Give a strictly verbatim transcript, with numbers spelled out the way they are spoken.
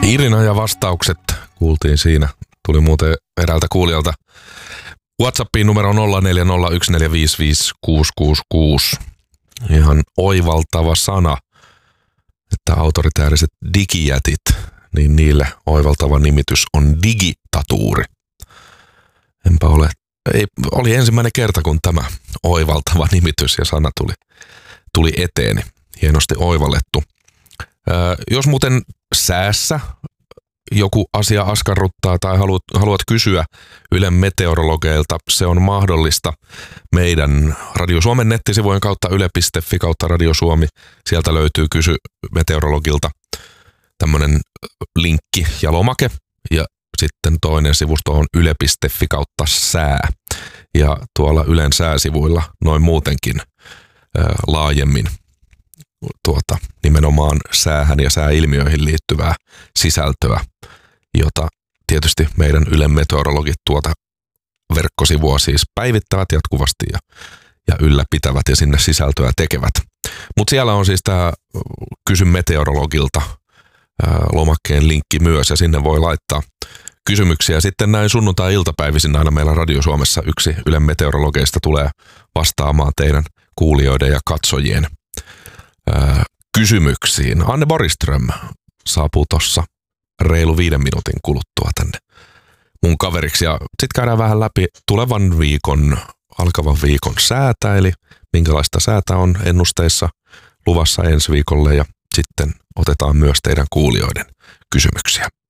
Irina ja vastaukset kuultiin siinä. Tuli muuten eräältä kuulijalta WhatsAppiin numero nolla neljä nolla yksi neljä viisi viisi kuusi kuusi kuusi. Ihan oivaltava sana, että autoritääriset digijätit, niin niille oivaltava nimitys on digitatuuri. Enpä ole, ei, oli ensimmäinen kerta, kun tämä oivaltava nimitys ja sana tuli, tuli eteeni. Hienosti oivallettu. Ää, jos muuten säässä joku asia askarruttaa tai haluat, haluat kysyä Ylen meteorologeilta, se on mahdollista meidän Radio Suomen nettisivujen kautta yle piste fi kautta Radio Suomi. Sieltä löytyy kysy meteorologilta tämmöinen linkki ja lomake. Ja sitten toinen sivusto on yle piste fi kautta sää. Ja tuolla Ylen sääsivuilla noin muutenkin ää, laajemmin tuota, nimenomaan säähän ja sääilmiöihin liittyvää sisältöä, jota tietysti meidän Ylen meteorologit tuota verkkosivua siis päivittävät jatkuvasti ja, ja ylläpitävät ja sinne sisältöä tekevät. Mutta siellä on siis tämä Kysy meteorologilta ää, lomakkeen linkki myös ja sinne voi laittaa kysymyksiä. Sitten näin sunnuntai-iltapäivisin aina meillä Radio Suomessa yksi Ylen meteorologeista tulee vastaamaan teidän kuulijoiden ja katsojien ää, kysymyksiin. Anne Borgström saapuu tuossa reilu viiden minuutin kuluttua tänne mun kaveriksi. Ja sitten käydään vähän läpi tulevan viikon, alkavan viikon säätä, eli minkälaista säätä on ennusteissa luvassa ensi viikolle. Ja sitten otetaan myös teidän kuulijoiden kysymyksiä.